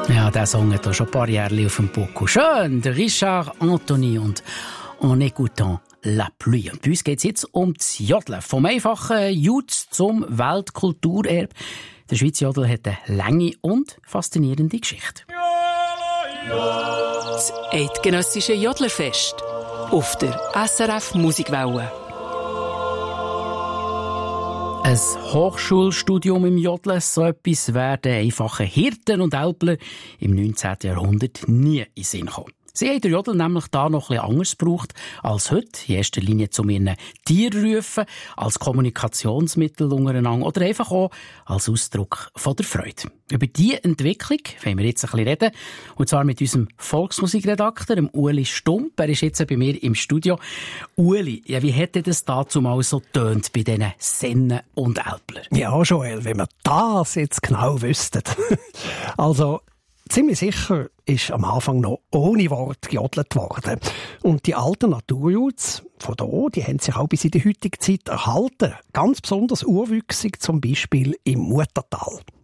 Ja, der Song hat schon ein paar Jahre auf dem Buckel. Schön, der Richard Anthony und «En écoutant la pluie». Und bei uns geht es jetzt um das Jodeln. Vom einfachen Juz zum Weltkulturerbe. Der Schweizer Jodel hat eine lange und faszinierende Geschichte. Das eidgenössische Jodlerfest auf der SRF Musikwelle. Ein Hochschulstudium im Jodeln, so etwas werden einfache Hirten und Älpler im 19. Jahrhundert nie in den Sinn kommen. Sie haben den Jodel nämlich da noch etwas anders gebraucht als heute. In erster Linie zum ihren Tier rufen, als Kommunikationsmittel untereinander oder einfach auch als Ausdruck von der Freude. Über diese Entwicklung wollen wir jetzt ein bisschen reden. Und zwar mit unserem Volksmusikredakteur, dem Ueli Stump. Er ist jetzt bei mir im Studio. Ueli, ja, wie hätte das dazu mal so getönt bei diesen Sennen und Älpler? Ja, Joel, wenn wir das jetzt genau wüssten. Also, ziemlich sicher ist am Anfang noch ohne Wort gejodelt worden. Und die alten Naturjuts von da, die haben sich auch bis in die heutige Zeit erhalten. Ganz besonders urwüchsig, zum Beispiel im Muttertal.